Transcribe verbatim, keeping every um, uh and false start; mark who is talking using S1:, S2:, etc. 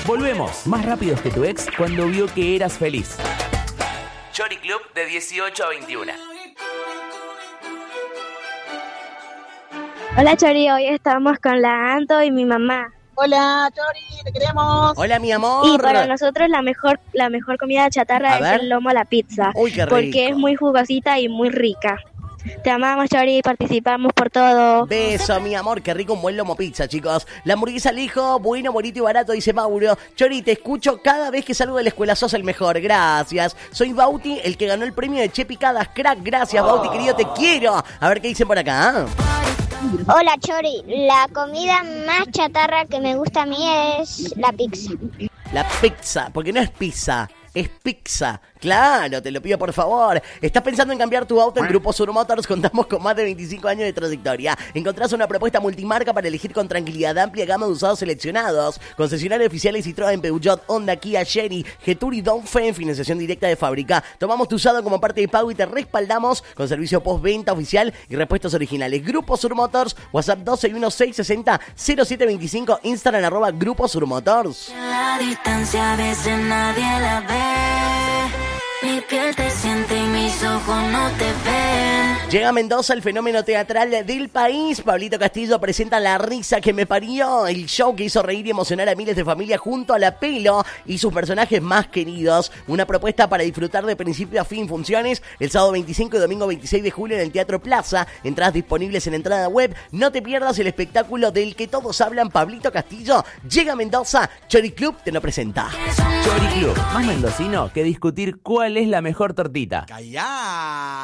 S1: Volvemos, más rápidos que tu ex cuando vio que eras feliz. Chori Club de dieciocho a veintiuno.
S2: Hola Chori, hoy estamos con la Anto y mi mamá.
S3: Hola Chori, te queremos.
S4: Hola mi amor.
S2: Y para nosotros la mejor la mejor comida chatarra
S4: A
S2: es
S4: ver.
S2: el lomo a la pizza.
S4: Uy, qué rico.
S2: Porque es muy jugosita y muy rica. Te amamos Chori, participamos por todo.
S4: Beso, mi amor, qué rico un buen lomo pizza, chicos. La hamburguesa al hijo, bueno, bonito y barato, dice Mauro. Chori, te escucho cada vez que salgo de la escuela, sos el mejor, gracias. Soy Bauti, el que ganó el premio de Che Picadas, crack, gracias Bauti, querido, te quiero. A ver qué dicen por acá.
S5: Hola Chori, la comida más chatarra que me gusta a mí es la pizza.
S4: La pizza, porque no es pizza, es pizza. Claro, te lo pido por favor. ¿Estás pensando en cambiar tu auto? En Grupo Sur Motors contamos con más de veinticinco años de trayectoria. Encontrás una propuesta multimarca para elegir con tranquilidad, amplia gama de usados seleccionados. Concesionarios oficiales Citroën, Peugeot, Honda, Kia, Chery, Geturi, Dongfeng, financiación directa de fábrica. Tomamos tu usado como parte de pago y te respaldamos con servicio postventa oficial y repuestos originales. Grupo Sur Motors, WhatsApp dos seis uno seis seis cero cero siete veinticinco, Instagram arroba Grupo Sur Motors.
S6: La distancia a veces nadie la ve. Mi piel te siente y mis ojos no te ven.
S4: Llega a Mendoza el fenómeno teatral del país. Pablito Castillo presenta La risa que me parió, el show que hizo reír y emocionar a miles de familias junto a La Pelo y sus personajes más queridos. Una propuesta para disfrutar de principio a fin. Funciones el sábado veinticinco y domingo veintiséis de julio en el Teatro Plaza. Entradas disponibles en entrada web. No te pierdas el espectáculo del que todos hablan. Pablito Castillo llega a Mendoza. Chori Club te lo presenta.
S1: Chori Club, más mendocino que discutir cuál es la mejor tortita.
S7: ¡Callá!